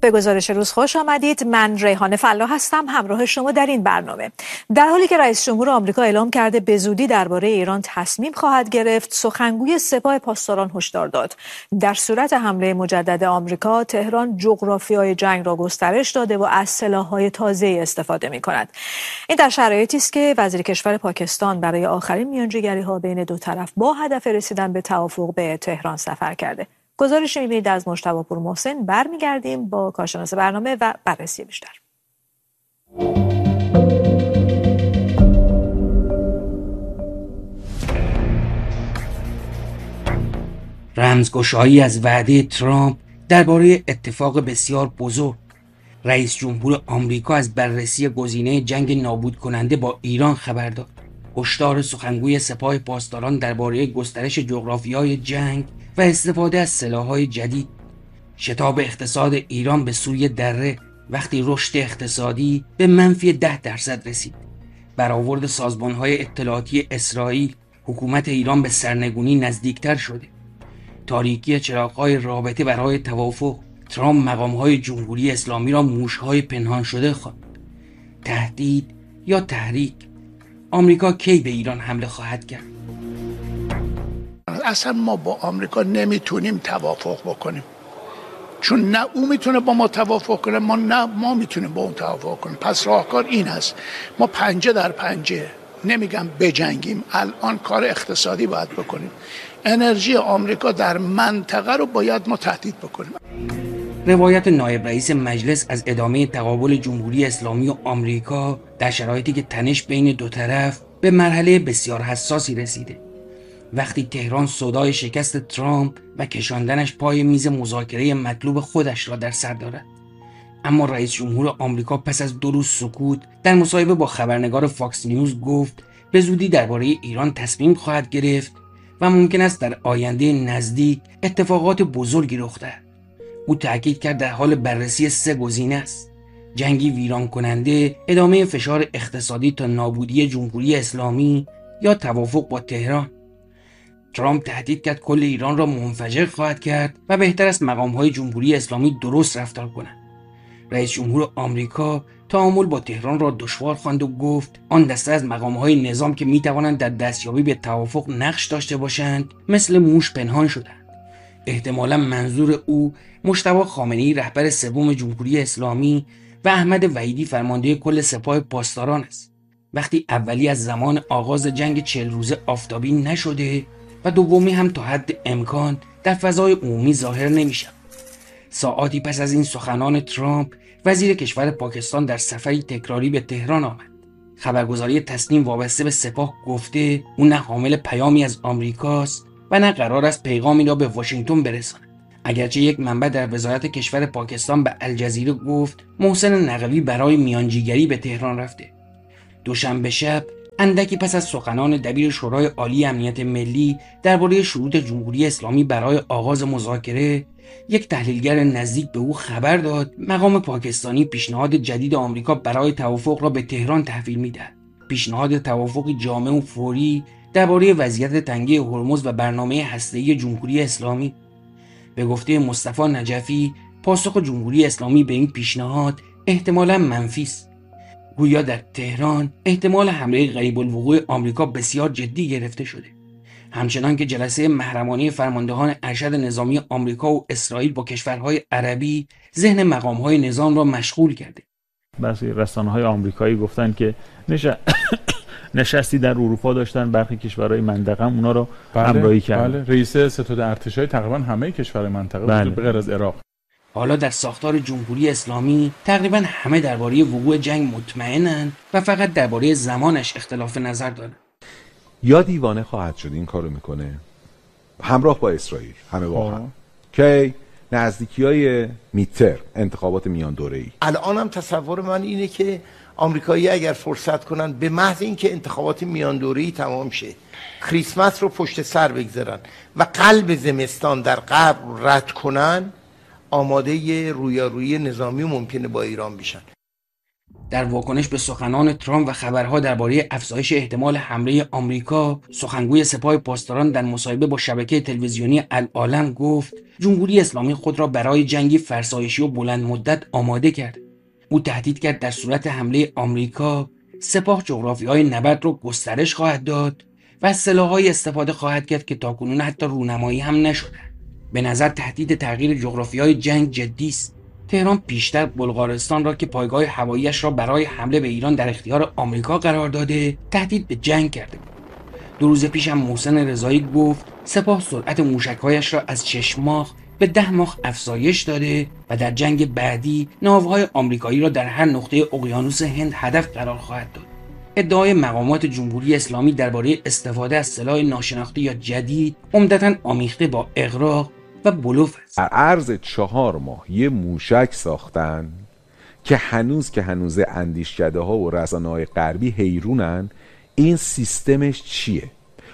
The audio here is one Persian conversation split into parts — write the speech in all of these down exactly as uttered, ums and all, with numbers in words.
به گزارش روز خوش آمدید. من ریحانه فلاح هستم همراه شما در این برنامه. در حالی که رئیس جمهور آمریکا اعلام کرده به زودی درباره ایران تصمیم خواهد گرفت، سخنگوی سپاه پاسداران هشدار داد در صورت حمله مجدد آمریکا تهران جغرافیای جنگ را گسترش داده و از سلاح‌های تازه‌ای استفاده می‌کند. این در شرایطی است که وزیر کشور پاکستان برای آخرین میانجیگری‌ها بین دو طرف با هدف رسیدن به توافق به تهران سفر کرده. گزارشی می‌بینید از مجتبی پور محسن. برمیگردیم با کارشناس برنامه و بررسی بیشتر. رمزگشایی از وعده ترامپ درباره اتفاق بسیار بزرگ. رئیس جمهور آمریکا از بررسی گزینه جنگ نابود کننده با ایران خبر داد. هشدار سخنگوی سپاه پاسداران درباره گسترش جغرافیای جنگ و استفاده از سلاح‌های جدید. شتاب اقتصاد ایران به سوی دره وقتی رشد اقتصادی به منفی ده درصد رسید. برآورد سازمان‌های اطلاعاتی اسرائیل حکومت ایران به سرنگونی نزدیکتر شده. تاریکی چراغ‌های رابطه برای توافق. ترامپ مقام‌های جمهوری اسلامی را موش‌های پنهان شده خواند. تهدید یا تحریک. آمریکا کی به ایران حمله خواهد کرد؟ اصلا ما با آمریکا نمیتونیم توافق بکنیم، چون نه او میتونه با ما توافق کنه، ما نه ما میتونیم با اون توافق کنیم. پس راهکار این هست، ما پنجه در پنجه، نمیگم بجنگیم، الان کار اقتصادی باید بکنیم. انرژی آمریکا در منطقه رو باید ما تهدید بکنیم. روایت نایب رئیس مجلس از ادامه تقابل جمهوری اسلامی و آمریکا در شرایطی که تنش بین دو طرف به مرحله بسیار حساسی رسیده. وقتی تهران صدای شکست ترامپ و کشاندنش پای میز مذاکره مطلوب خودش را در سر دارد. اما رئیس جمهور آمریکا پس از دو روز سکوت در مصاحبه با خبرنگار فاکس نیوز گفت به زودی درباره ایران تصمیم خواهد گرفت و ممکن است در آینده نزدیک اتفاقات بزرگی رخ دهد. او تاکید کرد در حال بررسی سه گزینه است: جنگی ویران کننده، ادامه فشار اقتصادی تا نابودی جمهوری اسلامی یا توافق با تهران. ترامپ تهدید کرد کل ایران را منفجر خواهد کرد و بهتر است مقام‌های جمهوری اسلامی درست رفتار کنند. رئیس جمهور آمریکا تعامل با تهران را دشوار خواند و گفت آن دسته از مقام‌های نظام که می‌توانند در دستیابی به توافق نقش داشته باشند مثل موش پنهان شدند. احتمالاً منظور او مجتبی خامنه‌ای رهبر سوم جمهوری اسلامی و احمد وحیدی فرمانده کل سپاه پاسداران است. وقتی اولی از زمان آغاز جنگ چهل روزه آفتابی نشده و دومی هم تا حد امکان در فضای عمومی ظاهر نمیشه. ساعاتی پس از این سخنان ترامپ، وزیر کشور پاکستان در سفری تکراری به تهران آمد. خبرگزاری تسنیم وابسته به سپاه گفته او نه حامل پیامی از آمریکاست و نه قرار است پیغامی را به واشنگتن برساند. اگرچه یک منبع در وزارت کشور پاکستان به الجزیره گفت محسن نقوی برای میانجیگری به تهران رفته. دوشنبه شب اندکی پس از سخنان دبیر شورای عالی امنیت ملی درباره شروط جمهوری اسلامی برای آغاز مذاکره، یک تحلیلگر نزدیک به او خبر داد مقام پاکستانی پیشنهاد جدید آمریکا برای توافق را به تهران تحویل می‌دهد. پیشنهاد توافقی جامع و فوری درباره وضعیت تنگه هرمز و برنامه هسته‌ای جمهوری اسلامی. به گفته مصطفی نجفی، پاسخ جمهوری اسلامی به این پیشنهاد احتمالاً منفی است. گویا در تهران احتمال حمله قریب الوقوع آمریکا بسیار جدی گرفته شده. همچنان که جلسه محرمانه فرماندهان ارشد نظامی آمریکا و اسرائیل با کشورهای عربی ذهن مقام‌های نظام را مشغول کرده. بعضی رسانه‌های آمریکایی گفتن که نش... نشستی در اروپا داشتن، برخی کشورهای منطقه هم اونا رو بله، همراهی کردن. بله، رئیس ستاد ارتشای تقریبا همه کشورهای منطقه بله. به غیر از عراق. حالا در ساختار جمهوری اسلامی تقریبا همه درباره وقوع جنگ مطمئنن و فقط درباره زمانش اختلاف نظر دارن. یا دیوانه خواهد شد این کارو میکنه همراه با اسرائیل همه با هم که نزدیکی‌های میتر انتخابات میان دوره‌ای. الان هم تصور من اینه که آمریکایی اگر فرصت کنن به محض اینکه انتخابات میان دوره‌ای تمام شه، کریسمس رو پشت سر بگذارن و قلب زمستان در غرب رد کنن، آماده رویارویی نظامی ممکنه با ایران بشن. در واکنش به سخنان ترامپ و خبرها درباره افزایش احتمال حمله آمریکا، سخنگوی سپاه پاسداران در مصاحبه با شبکه تلویزیونی العالم گفت جمهوری اسلامی خود را برای جنگی فرسایشی و بلند مدت آماده کرد. او تهدید کرد در صورت حمله آمریکا، سپاه جغرافیای نبرد را گسترش خواهد داد و از سلاح‌های استفاده خواهد کرد که تاکنون حتی رونمایی هم نشده. به نظر تهدید تغییر جغرافیای جنگ جدی است. تهران پیشتر بلغارستان را که پایگاه هوایی‌اش را برای حمله به ایران در اختیار آمریکا قرار داده، تهدید به جنگ کرده بود. دو روز پیش هم محسن رضایی گفت سپاه سرعت موشک‌هایش را از شش ماه به ده ماه افزایش داده و در جنگ بعدی ناوهای آمریکایی را در هر نقطه اقیانوس هند هدف قرار خواهد داد. ادعای مقامات جمهوری اسلامی درباره استفاده از سلاح ناشناخته یا جدید عمدتاً آمیخته با اغراق و بلوف است. در عرض چهار ماه یه موشک ساختن که هنوز که هنوز اندیشکده ها و رسانه‌های غربی حیرونن این سیستمش چیه؟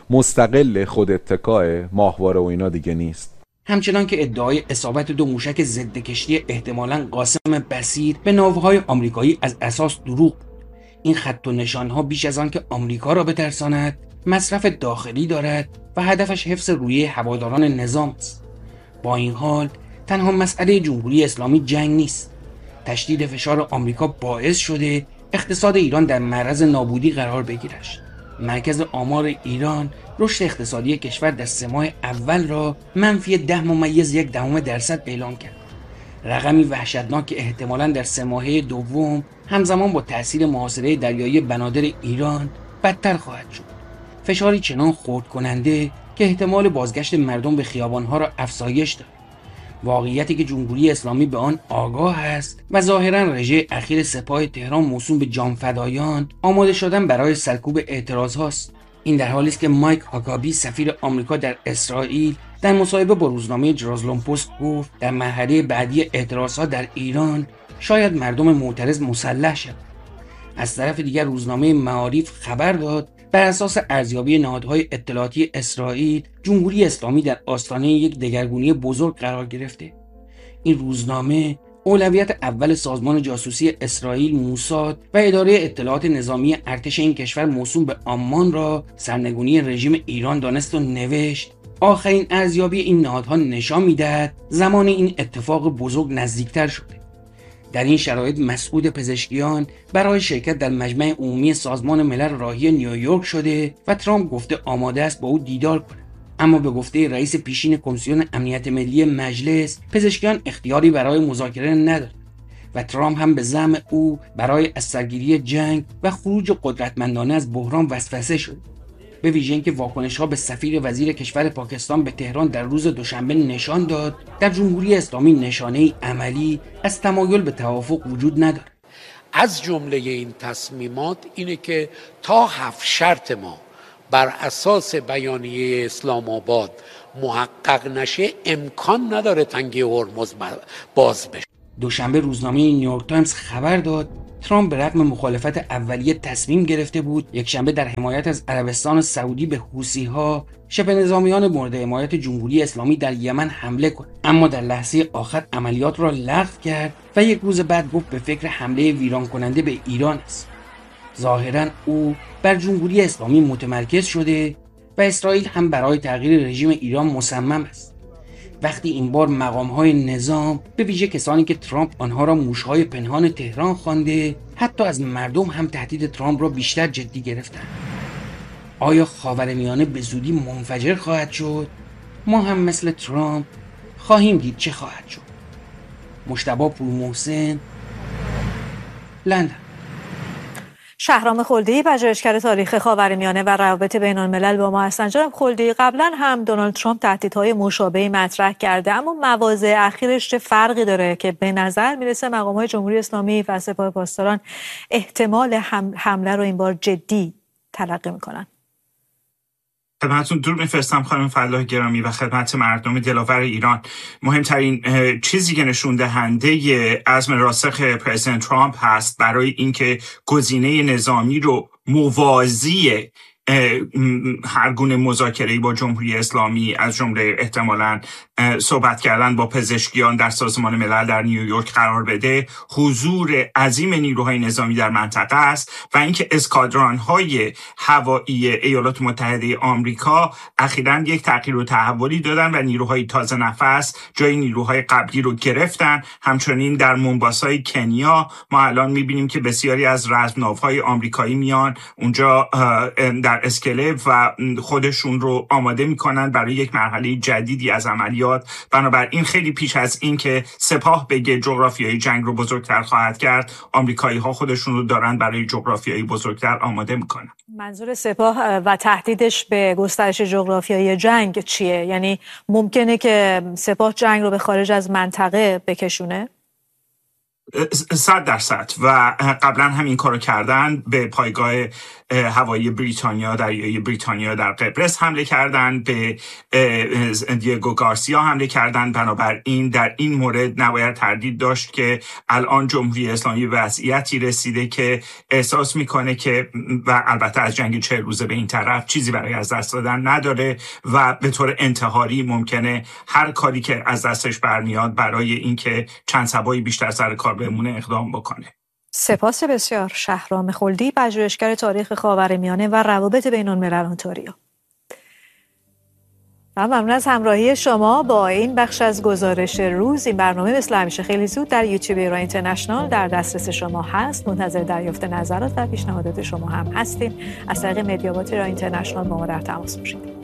مستقل خود اتکای ماهواره و اینا دیگه نیست. همچنان که ادعای اصابت دو موشک ضد کشتی احتمالاً قاسم بصیر به ناوهای آمریکایی از اساس دروغ. این خط و نشانها بیش از آن که آمریکا را بترساند، مصرف داخلی دارد و هدفش حفظ رویه هواداران نظام است. با این حال تنها مسئله جمهوری اسلامی جنگ نیست. تشدید فشار آمریکا باعث شده اقتصاد ایران در معرض نابودی قرار بگیرد. مرکز آمار ایران رشد اقتصادی کشور در سه ماه اول را منفی ده ممیز یک دهم درصد اعلام کرد. رقمی وحشتناک که احتمالاً در سه ماهه دوم همزمان با تأثیر محاصره دریایی بنادر ایران بدتر خواهد شد. فشاری چنان خرد کننده که احتمال بازگشت مردم به خیابانها را افزایش داد. واقعیتی که جمهوری اسلامی به آن آگاه است و ظاهراً رژه اخیر سپاه تهران موسوم به جانفدایان آماده شدن برای سرکوب اعتراض هاست. این در حالی است که مایک هاکابی سفیر آمریکا در اسرائیل در مصاحبه با روزنامه جرازلم پست گفت در مرحله بعدی اعتراضها در ایران شاید مردم معترض مسلح شد. از طرف دیگر روزنامه معارف خبر داد بر اساس ارزیابی نهادهای اطلاعاتی اسرائیل جمهوری اسلامی در آستانه یک دگرگونی بزرگ قرار گرفته. این روزنامه اولویت اول سازمان جاسوسی اسرائیل موساد و اداره اطلاعات نظامی ارتش این کشور موسوم به آمان را سرنگونی رژیم ایران دانست و نوشت آخرین ارزیابی این نهادها نشان می‌دهد زمان این اتفاق بزرگ نزدیکتر شده. در این شرایط مسعود پزشکیان برای شرکت در مجمع عمومی سازمان ملل راهی نیویورک شده و ترامپ گفته آماده است با او دیدار کند. اما به گفته رئیس پیشین کمیسیون امنیت ملی مجلس، پزشکیان اختیاری برای مذاکره ندارد و ترامپ هم به زعم او برای از سرگیری جنگ و خروج قدرتمندانه از بحران وسوسه شد. به ویژه اینکه واکنش‌ها به سفیر وزیر کشور پاکستان به تهران در روز دوشنبه نشان داد در جمهوری اسلامی نشانه‌ای عملی از تمایل به توافق وجود ندارد. از جمله این تصمیمات اینه که تا هفت شرط ما بر اساس بیانیه اسلام آباد محقق نشه امکان نداره تنگه هرمز باز بشه. دوشنبه روزنامه نیویورک تایمز خبر داد ترامپ به رغم مخالفت اولیه تصمیم گرفته بود یکشنبه در حمایت از عربستان سعودی به حوثی‌ها شبه نظامیان مورد حمایت جمهوری اسلامی در یمن حمله کند، اما در لحظه آخر عملیات را لغو کرد و یک روز بعد گفت به فکر حمله ویران کننده به ایران است. ظاهراً او بر جمهوری اسلامی متمرکز شده و اسرائیل هم برای تغییر رژیم ایران مصمم است. وقتی این بار مقام‌های نظام به ویژه کسانی که ترامپ آنها را موش‌های پنهان تهران خوانده حتی از مردم هم تهدید ترامپ را بیشتر جدی گرفتند. آیا خاورمیانه به زودی منفجر خواهد شد؟ ما هم مثل ترامپ خواهیم دید چه خواهد شد. مجتبی پورمحسن، لندن. شهرام خلدی، پژوهشگر تاریخ خاورمیانه و روابط بین‌الملل با ما هستند. جناب خلدی، قبلا هم دونالد ترامپ تهدیدهای مشابهی مطرح کرده، اما مواضع اخیرش چه فرقی داره که به نظر میرسه مقام‌های جمهوری اسلامی و سپاه پاسداران احتمال حمله رو این بار جدی تلقی میکنن؟ خدمتتون درود میفرستم خانم فلاح گرامی و خدمت مردم دلاور ایران. مهمترین چیزی که نشون دهنده عزم راسخ پرزیدنت ترامپ هست برای اینکه گزینه نظامی رو موازی هر گونه مذاکره‌ای با جمهوری اسلامی، از جمله احتمالاً صحبت کردن با پزشکیان در سازمان ملل در نیویورک قرار بده، حضور عظیم نیروهای نظامی در منطقه است و اینکه اسکادران‌های هوایی ایالات متحده آمریکا اخیراً یک تغییر و تحولی دادن و نیروهای تازه نفس جای نیروهای قبلی رو گرفتن. همچنین در مومباسای کنیا ما الان می‌بینیم که بسیاری از رزمناوهای آمریکایی میان اونجا در اسکله و خودشون رو آماده می‌کنن برای یک مرحله جدیدی از عملیات. بنابراین خیلی پیش از این که سپاه بگه جغرافیای جنگ رو بزرگتر خواهد کرد، آمریکایی‌ها خودشون رو دارن برای جغرافیای بزرگتر آماده میکنن. منظور سپاه و تهدیدش به گسترش جغرافیای جنگ چیه؟ یعنی ممکنه که سپاه جنگ رو به خارج از منطقه بکشونه؟ صد درصد و قبلا هم این کارو کردن. به پایگاه هوایی بریتانیا دریایی بریتانیا در قبرس حمله کردن، به دیگو گارسیا حمله کردن. بنابراین در این مورد نباید تردید داشت که الان جمهوری اسلامی به وضعیتی رسیده که احساس میکنه که و البته از جنگ چهل روزه به این طرف چیزی برای از دست دادن نداره و به طور انتحاری ممکنه هر کاری که از دستش برمیاد برای اینکه چند صبایی بیشتر سر کار بمونه اقدام بکنه. سپاس بسیار. شهرام خلدی، پژوهشگر تاریخ خاورمیانه و روابط بین الملل اونتاریو. ممنون از همراهی شما با این بخش از گزارش روز. این برنامه مثل همیشه خیلی زود در یوتیوب ایران اینترنشنال در دسترس شما هست. منتظر دریافت نظرات و پیشنهادات شما هم هستیم. از طریق مدیابات ایران اینترنشنال با ما در تماس باشید.